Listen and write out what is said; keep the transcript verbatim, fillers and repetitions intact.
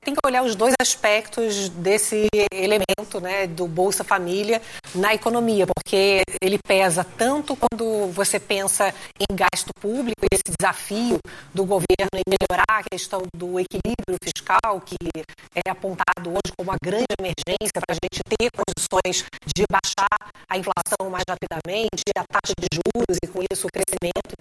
tem que olhar os dois aspectos desse elemento, né, do Bolsa Família na economia, porque ele pesa tanto quando você pensa em gasto público, esse desafio do governo em melhorar a questão do equilíbrio fiscal, que é apontado hoje como uma grande emergência para a gente ter condições de baixar a inflação mais rapidamente, a taxa de juros e com isso o crescimento